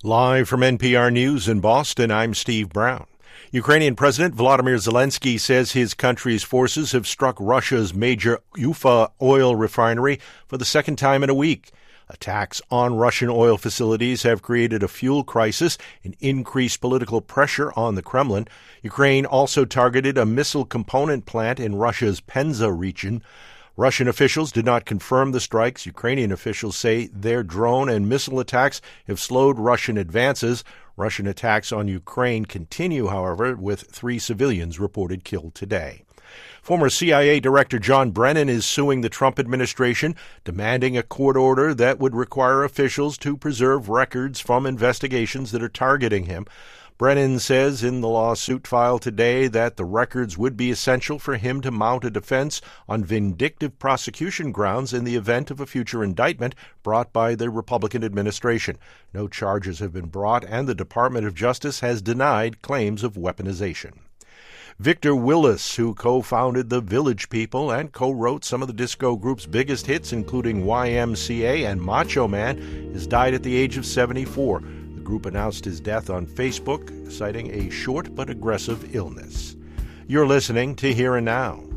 Live from NPR News in Boston, I'm Steve Brown. Ukrainian President Volodymyr Zelensky says his country's forces have struck Russia's major Ufa oil refinery for the second time in a week. Attacks on Russian oil facilities have created a fuel crisis and increased political pressure on the Kremlin. Ukraine also targeted a missile component plant in Russia's Penza region. Russian officials did not confirm the strikes. Ukrainian officials say their drone and missile attacks have slowed Russian advances. Russian attacks on Ukraine continue, however, with 3 civilians reported killed today. Former CIA Director John Brennan is suing the Trump administration, demanding a court order that would require officials to preserve records from investigations that are targeting him. Brennan says in the lawsuit filed today that the records would be essential for him to mount a defense on vindictive prosecution grounds in the event of a future indictment brought by the Republican administration. No charges have been brought, and the Department of Justice has denied claims of weaponization. Victor Willis, who co-founded the Village People and co-wrote some of the disco group's biggest hits, including YMCA and Macho Man, has died at the age of 74. The group announced his death on Facebook, citing a short but aggressive illness. You're listening to Here and Now.